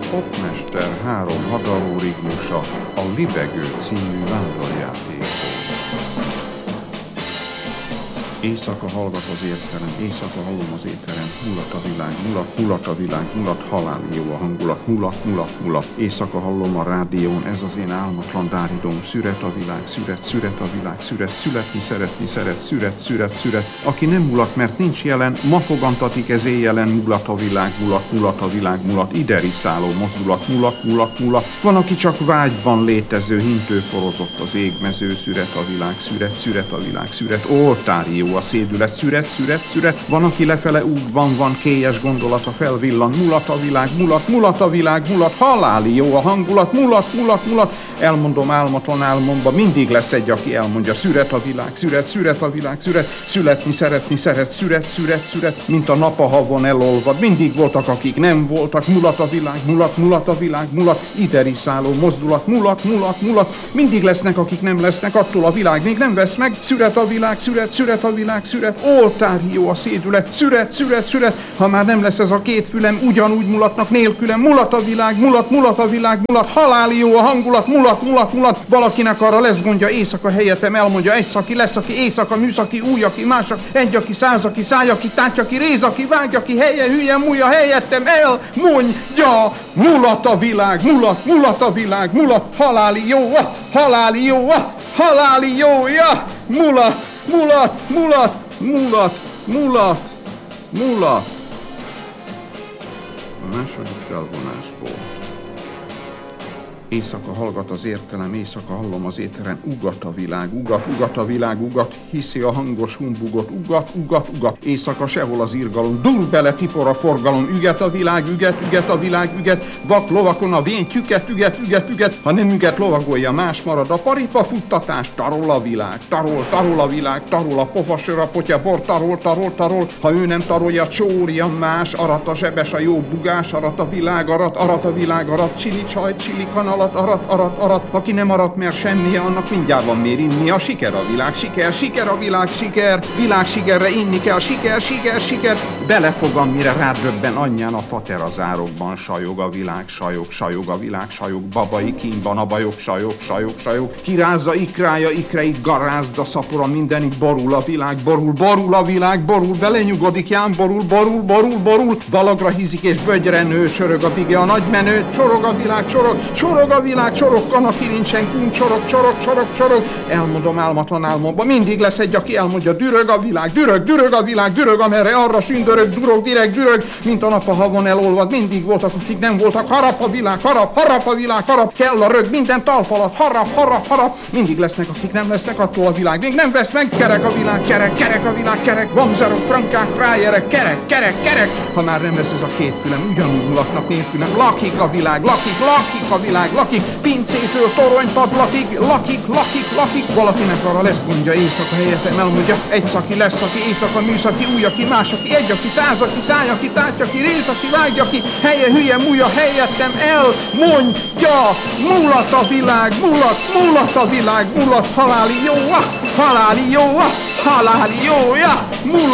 Popmester 3 hadaró rigmusa a Libegő című vándorjátékból. Éjszaka hallgat az értelem, éjszaka hallom az étterem, mulat a világ, mulat a világ, mulat, halál jó a hangulat, mulat. Éjszaka hallom a rádión, ez az én álmatlan dáridóm, szüret a világ, szüret a világ, születni, szeretni, szüret. Aki nem mulat, mert nincs jelen, ma fogantatik ez éjjelen, mulat a világ, mulat, ide riszáló mozdulat, mulat. Van, aki csak vágyban létező, hintő forozott az égmező, szüret a világ, oltári jó a szédület, szüret. Van, aki lefele útban van, kélyes gondolata felvillan, mulat a világ, haláli jó a hangulat, mulat. Elmondom álmatlan álmomba, mindig lesz egy, aki elmondja, szüret a világ, születni, szeretni, szüret, mint a nap a havon elolvad. Mindig voltak, akik nem voltak, mulat a világ, ide riszáló mozdulat, mulat. Mindig lesznek, akik nem lesznek, attól a világ még nem vesz meg, szüret a világ, oltári jó a szédület, szüret. Ha már nem lesz ez a két fülem, ugyanúgy mulatnak nélkülem, mulat a világ, haláli jó a hangulat, mulat. Valakinek arra lesz gondja, éjszaka helyetem elmondja, egy szaki lesz, aki éjszaka, műszaki, új, aki másak, egy, aki száz, aki száj, aki táty, aki réz, aki vágy, aki helye, hülye, múlja, helyettem elmondja, mulat a világ, haláli jója, mulat. A második felvonásból. Éjszaka hallgat az értelem, éjszaka hallom az éteren, ugat a világ, hiszi a hangos humbugot, ugat. Éjszaka sehol az irgalom, dur bele tipor a forgalom, üget a világ, vak lovakon a vén, üget, ha nem üget lovagolja, más marad a paripa futtatás, tarol a világ, tarol a pofasör, a potya bor, tarol, ha ő nem tarolja, csória más, arat a zsebes, a jó bugás, arat a világ, csili csaj, csili kanal, arat, aki nem arat, mert semmi, annak mindjárt van miért inni. A siker a világ, siker a világ, világ sikerre inni kell, siker, belefogam, mire rádöbben anyján a fater az árokban, sajog a világ, sajog, babai kínban a bajok, sajog, kirázza ikrája, ikreit garázda, szapora mindenik, borul a világ, belenyugodik ján, borul, valagra hízik és bögyre nő, csörög a bige, a nagymenő, csorog a világ, csorog, a kirincsen, kún, csorog, elmondom álmatlan álmomba, mindig lesz egy, aki elmondja, dürög a világ, amerre arra sündörög, durog, mint a nap a havon elolvad, mindig voltak, akik nem voltak, harap a világ, kell a rög, minden talpalat, harap, mindig lesznek, akik nem lesznek, attól a világ még nem vesz meg, kerek a világ, vamzerok, frankák, frájerek, kerek, ha már nem lesz ez a két fülem, ugyanúgy mulatnak nélkülem, lakik a világ, pincétől toronypad lakik, valakinek arra lesz gondja, éjszaka helyetem elmondja, egy szaki lesz, aki éjszaka, műszaki, új, aki más, aki egy, aki száz, aki száj, aki táty, aki rész, aki vágy, aki helye, hülye, múlja, helyettem elmondja, mulat a világ, haláli jója,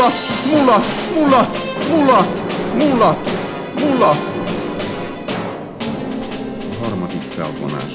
mulat. A harmadik felvonásból.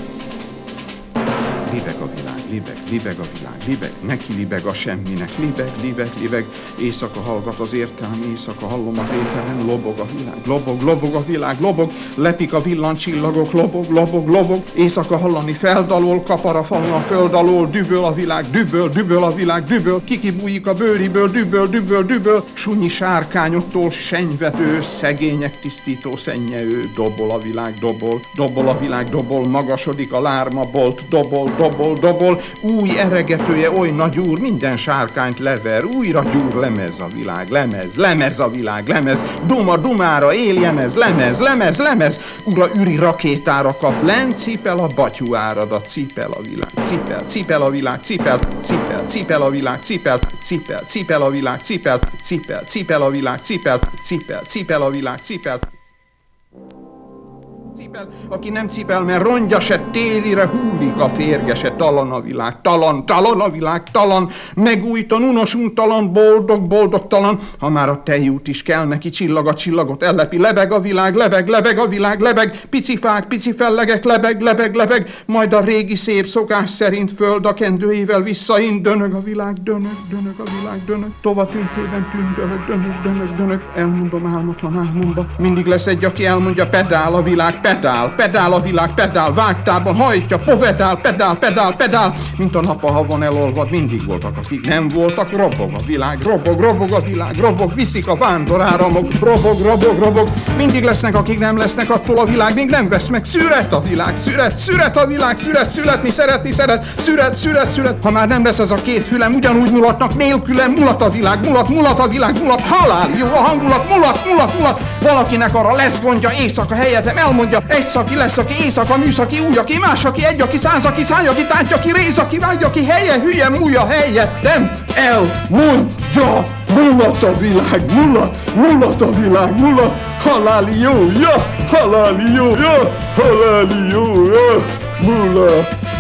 Libeg a világ, neki libeg a semminek, libeg, éjszaka hallgat az értelem, éjszaka hallom az ételen, lobog a világ, lepik a villancsillagok, lobog, éjszaka hallani feldalol, kapar a falon a föld alól, düböl a világ, kikibújik a bőriből, düböl, sunyi sárkányoktól senyvető, szegények tisztító szennye ő, dobol a világ, magasodik a lárma bolt, dobol, új eregetője, oly nagy úr, minden sárkányt lever, újra gyúr, lemez a világ, dumára éljemez, lemez, ura üri rakétára kap, len cipel a batyú áradat, cipel a világ, cipel a világ, cipel a világ, Cipel, aki nem cipel, mert rongya se télire húlik a férge se, talan a világ, talan a világ, talan, megújton, unos, untalan, boldogtalan, ha már a tejút is kell neki, csillag a csillagot ellepi, lebeg a világ, lebeg a világ, lebeg, pici fák, pici fellegek, lebeg, majd a régi szép szokás szerint föld a kendőjével visszaind, dönög a világ, dönög a világ, dönög, tova tüntében tűn, dönög, elmondom álmatlan, mindig lesz egy, aki elmondja, pedál a világ, pedál a világ, pedál, vágtában hajtja, povedál, pedál, mint a nap a havon elolvad, mindig voltak, akik nem voltak, robog a világ, robog a világ, robog, viszik a vándoráramok, robog, mindig lesznek, akik nem lesznek, attól a világ még nem vesz meg, szüret a világ, szüret a világ, születni szüret, ha már nem lesz ez a két fülem, ugyanúgy mulatnak, nélkülem mulat a világ, mulat, halál, jó a hangulat, mulat, valakinek arra lesz gondja, éjszaka helyetem, elmondja, egy szaki lesz, aki éjszaka, műszaki, úgy, aki más, aki egy, aki száz, aki száj, aki tánty, aki réz, aki vágy, aki helye, hülye, múlja helyettem, elmondja, mulat a világ, mulat, haláli jója, mulat.